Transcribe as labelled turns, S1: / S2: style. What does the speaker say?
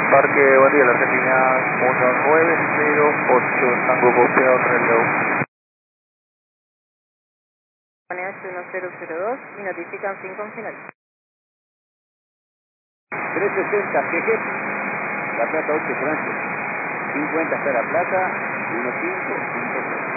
S1: Parque, buen día, la Argentina 1908, Tango copiado, reloj.
S2: 1002 y notifican 5 en final.
S3: 360 GG, La Plata 8 Francia. 50 está La Plata, 1553.